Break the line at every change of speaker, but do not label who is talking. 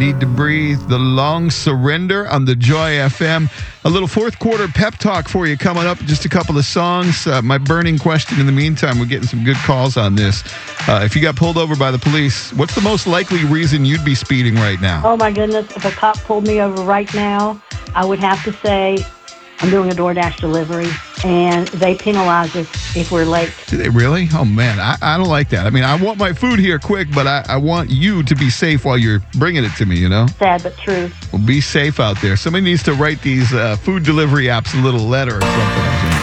Need to Breathe, The Long Surrender on the Joy FM. A little fourth quarter pep talk for you coming up. Just a couple of songs. My burning question in the meantime, we're getting some good calls on this. If you got pulled over by the police, what's the most likely reason you'd be speeding right now?
Oh, my goodness. If a cop pulled me over right now, I would have to say I'm doing a DoorDash delivery, and they penalize us if we're late.
Do they really? Oh, man, I don't like that. I mean, I want my food here quick, but I want you to be safe while you're bringing it to me, you know?
Sad but true.
Well, be safe out there. Somebody needs to write these food delivery apps a little letter or something.